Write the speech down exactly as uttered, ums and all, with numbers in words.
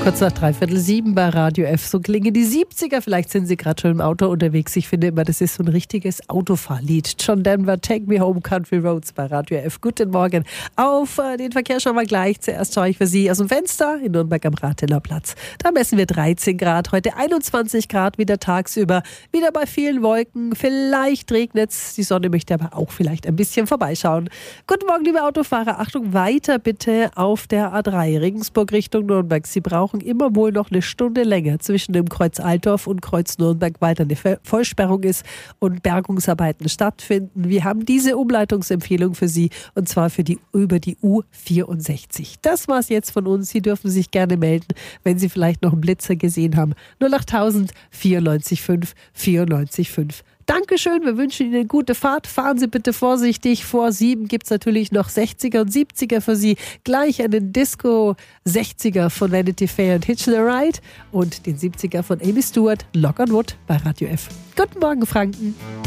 Kurz nach dreiviertel sieben bei Radio F. So klingen die siebziger. Vielleicht sind Sie gerade schon im Auto unterwegs. Ich finde immer, das ist so ein richtiges Autofahrlied. John Denver, Take Me Home, Country Roads bei Radio F. Guten Morgen. Auf äh, den Verkehr schauen wir gleich. Zuerst schaue ich für Sie aus dem Fenster in Nürnberg am Ratheler Platz. Da messen wir dreizehn Grad. Heute einundzwanzig Grad wieder tagsüber. Wieder bei vielen Wolken. Vielleicht regnet es. Die Sonne möchte aber auch vielleicht ein bisschen vorbeischauen. Guten Morgen, liebe Autofahrer. Achtung, weiter bitte auf der A drei. Regensburg Richtung Nürnberg. Sie brauchen immer wohl noch eine Stunde länger zwischen dem Kreuz Altdorf und Kreuz Nürnberg, weil da eine Vollsperrung ist und Bergungsarbeiten stattfinden. Wir haben diese Umleitungsempfehlung für Sie und zwar für die über die U vierundsechzig. Das war's jetzt von uns. Sie dürfen sich gerne melden, wenn Sie vielleicht noch einen Blitzer gesehen haben. null acht tausend vierundneunzig fünf vierundneunzig fünf. Dankeschön, wir wünschen Ihnen eine gute Fahrt. Fahren Sie bitte vorsichtig. Vor sieben gibt es natürlich noch sechziger und siebziger für Sie. Gleich einen Disco-sechziger von Vanity Fair und Hitch the Ride und den siebziger von Amy Stewart, Lock on Wood bei Radio F. Guten Morgen, Franken.